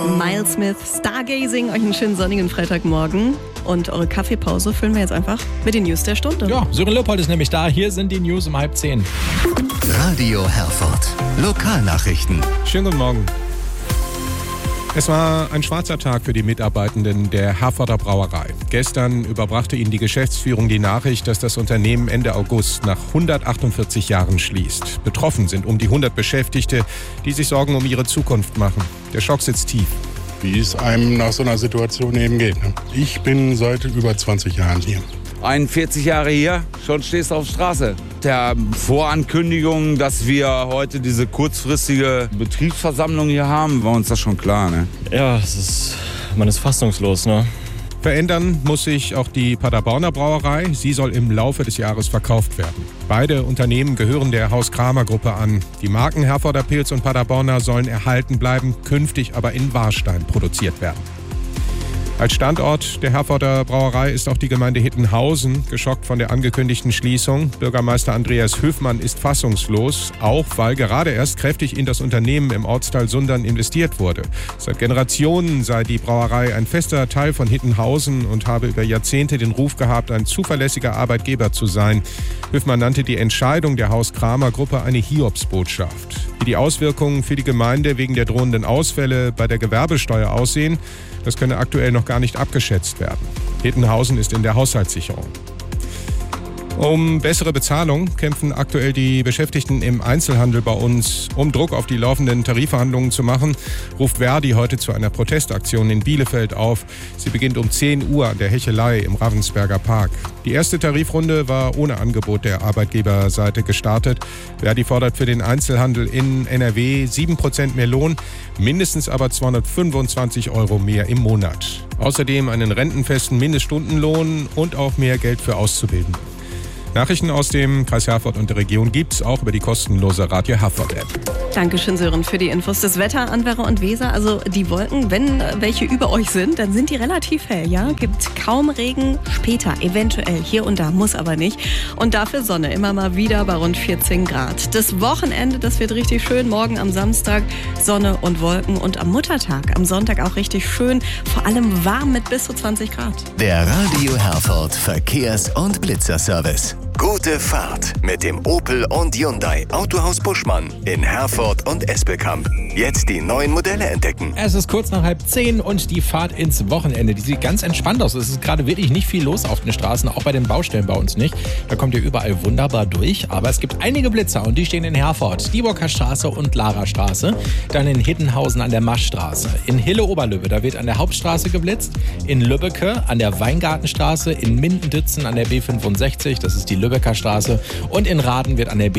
Miles Smith, Stargazing, euch einen schönen sonnigen Freitagmorgen. Und eure Kaffeepause füllen wir jetzt einfach mit den News der Stunde. Ja, Sören Leopold ist nämlich da. Hier sind die News um 9:30. Radio Herford. Lokalnachrichten. Schönen guten Morgen. Es war ein schwarzer Tag für die Mitarbeitenden der Herforder Brauerei. Gestern überbrachte ihnen die Geschäftsführung die Nachricht, dass das Unternehmen Ende August nach 148 Jahren schließt. Betroffen sind um die 100 Beschäftigte, die sich Sorgen um ihre Zukunft machen. Der Schock sitzt tief. Wie es einem nach so einer Situation eben geht. Ich bin seit über 20 Jahren hier. 41 Jahre hier, schon stehst du auf der Straße. Der Vorankündigung, dass wir heute diese kurzfristige Betriebsversammlung hier haben, war uns das schon klar, ne? Ja, man ist fassungslos, ne? Verändern muss sich auch die Paderborner Brauerei. Sie soll im Laufe des Jahres verkauft werden. Beide Unternehmen gehören der Haus-Kramer-Gruppe an. Die Marken Herforder Pils und Paderborner sollen erhalten bleiben, künftig aber in Warstein produziert werden. Als Standort der Herforder Brauerei ist auch die Gemeinde Hittenhausen geschockt von der angekündigten Schließung. Bürgermeister Andreas Höfmann ist fassungslos, auch weil gerade erst kräftig in das Unternehmen im Ortsteil Sundern investiert wurde. Seit Generationen sei die Brauerei ein fester Teil von Hittenhausen und habe über Jahrzehnte den Ruf gehabt, ein zuverlässiger Arbeitgeber zu sein. Höfmann nannte die Entscheidung der Haus-Kramer-Gruppe eine Hiobsbotschaft. Wie die Auswirkungen für die Gemeinde wegen der drohenden Ausfälle bei der Gewerbesteuer aussehen, das könne aktuell noch gar nicht abgeschätzt werden. Hittenhausen ist in der Haushaltssicherung. Um bessere Bezahlung kämpfen aktuell die Beschäftigten im Einzelhandel bei uns. Um Druck auf die laufenden Tarifverhandlungen zu machen, ruft Verdi heute zu einer Protestaktion in Bielefeld auf. Sie beginnt um 10 Uhr an der Hechelei im Ravensberger Park. Die erste Tarifrunde war ohne Angebot der Arbeitgeberseite gestartet. Verdi fordert für den Einzelhandel in NRW 7% mehr Lohn, mindestens aber 225 € mehr im Monat. Außerdem einen rentenfesten Mindeststundenlohn und auch mehr Geld für Auszubildende. Nachrichten aus dem Kreis Herford und der Region gibt's auch über die kostenlose Radio Herford App. Dankeschön, Sören, für die Infos. Das Wetter an Werra und Weser, also die Wolken, wenn welche über euch sind, dann sind die relativ hell, ja? Gibt kaum Regen, später eventuell hier und da, muss aber nicht. Und dafür Sonne, immer mal wieder bei rund 14 Grad. Das Wochenende, das wird richtig schön. Morgen am Samstag Sonne und Wolken und am Muttertag, am Sonntag auch richtig schön. Vor allem warm mit bis zu 20 Grad. Der Radio Herford Verkehrs- und Blitzerservice. Gute Fahrt mit dem Opel und Hyundai Autohaus Buschmann in Herford und Espelkamp. Jetzt die neuen Modelle entdecken. Es ist kurz nach 9:30 und die Fahrt ins Wochenende, die sieht ganz entspannt aus. Es ist gerade wirklich nicht viel los auf den Straßen, auch bei den Baustellen bei uns nicht. Da kommt ihr überall wunderbar durch, aber es gibt einige Blitzer und die stehen in Herford, Dieburger Straße und Lara Straße. Dann in Hittenhausen an der Maschstraße. In Hille-Oberlübbe, da wird an der Hauptstraße geblitzt. In Lübbecke an der Weingartenstraße. In Mindendützen an der B65, das ist die Lübecker Straße. Und in Raden wird an der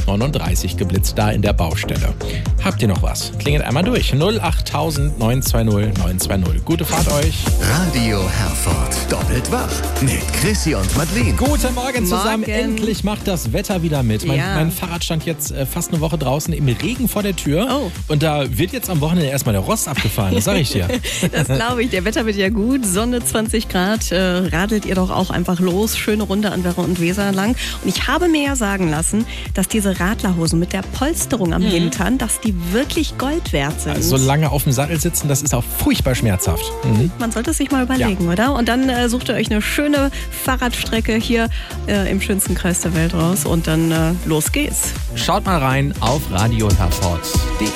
B239 geblitzt, da in der Baustelle. Habt ihr noch was? Klingelt einmal durch. 08000 920 920. Gute Fahrt euch. Radio Herford. Doppelt wach mit Chrissy und Madeleine. Guten Morgen zusammen. Morgen. Endlich macht das Wetter wieder mit. Mein Fahrrad stand jetzt fast eine Woche draußen im Regen vor der Tür. Oh. Und da wird jetzt am Wochenende erstmal der Rost abgefahren. Das sage ich dir. Das glaube ich. Der Wetter wird ja gut. Sonne 20 Grad. Radelt ihr doch auch einfach los. Schöne Runde an Werra und Weser lang. Und ich habe mir ja sagen lassen, dass diese Radlerhosen mit der Polsterung am Hintern, dass die wirklich Gold wert sind. Also so lange auf dem Sattel sitzen, das ist auch furchtbar schmerzhaft. Man sollte es sich mal überlegen, oder? Und dann sucht ihr euch eine schöne Fahrradstrecke hier im schönsten Kreis der Welt raus und dann los geht's. Schaut mal rein auf radioherford.de.